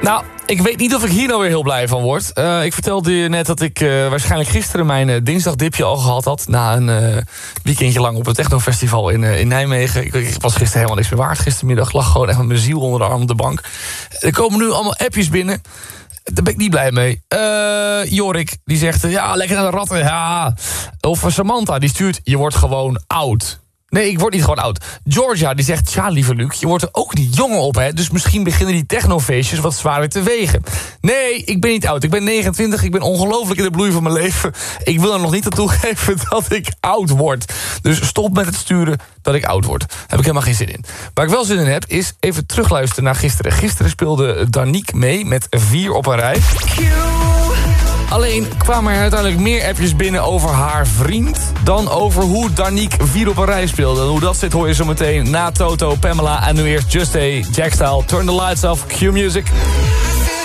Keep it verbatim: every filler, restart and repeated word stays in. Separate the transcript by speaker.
Speaker 1: Nou, ik weet niet of ik hier nou weer heel blij van word. Uh, ik vertelde je net dat ik uh, waarschijnlijk gisteren mijn uh, dinsdagdipje al gehad had. Na een uh, weekendje lang op het technofestival in, uh, in Nijmegen. Ik, ik was gisteren helemaal niks meer waard. Gistermiddag lag gewoon echt met mijn ziel onder de arm op de bank. Er komen nu allemaal appjes binnen. Daar ben ik niet blij mee. Uh, Jorik, die zegt, uh, ja, lekker naar de ratten. Ja. Of uh, Samantha, die stuurt, je wordt gewoon oud. Nee, ik word niet gewoon oud. Georgia, die zegt, ja, lieve Luc, je wordt er ook niet jonger op, hè. Dus misschien beginnen die technofeestjes wat zwaarder te wegen. Nee, ik ben niet oud. Ik ben negenentwintig, ik ben ongelooflijk in de bloei van mijn leven. Ik wil er nog niet aan toegeven dat ik oud word. Dus stop met het sturen dat ik oud word. Daar heb ik helemaal geen zin in. Waar ik wel zin in heb, is even terugluisteren naar gisteren. Gisteren speelde Danique mee met vier op een rij. Alleen kwamen er uiteindelijk meer appjes binnen over haar vriend dan over hoe Danique vier op een rij speelde. En hoe dat zit hoor je zo meteen na Toto, Pamela en nu eerst Just A, Jack Style, Turn the Lights Off, Q Music.